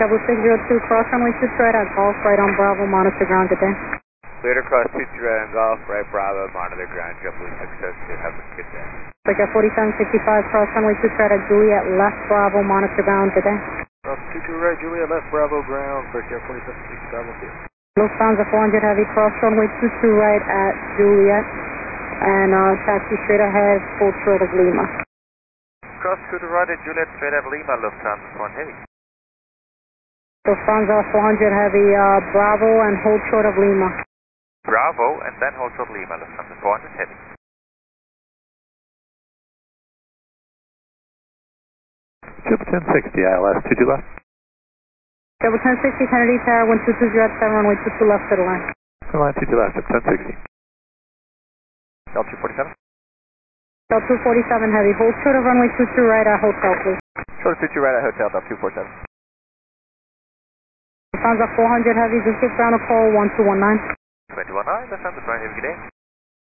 Double 602, cross runway 22 right at Golf, right on Bravo, monitor ground, good day. Cleared across 22 right on Golf, right Bravo, monitor ground, JetBlue 602, have a good day. Jet 4765, cross runway 22 right at Juliet, left Bravo, monitor ground, good day. Cross 22 right, Juliet, left Bravo, ground, Jet 4765, okay. Lufthansa 400 Heavy, cross runway 22 right at Juliet, and taxi straight ahead, full short of Lima. Cross to the right at Juliet, straight at Lima, Lufthansa 400 Heavy. Lufthansa 400 Heavy, Bravo, and hold short of Lima. Bravo, and then hold short of Lima, Lufthansa 400 Heavy. Triple 1060, ILS 22 left. Double 1060, Kennedy Tower, 1220 at 7, runway 22 left to the line. Line 22 left, at 1060. L247. L247 Heavy, hold short of runway 22 right at Hotel, please. Short of 22 right at Hotel, L247. Lufthansa 400 Heavy, just give ground a call, 1219. 219, Lufthansa 400 Heavy, good day.